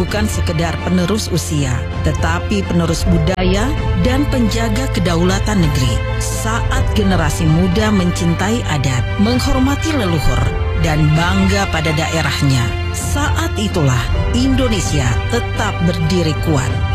bukan sekedar penerus usia, tetapi penerus budaya dan penjaga kedaulatan negeri. Saat generasi muda mencintai adat, menghormati leluhur, dan bangga pada daerahnya, saat itulah Indonesia tetap berdiri kuat.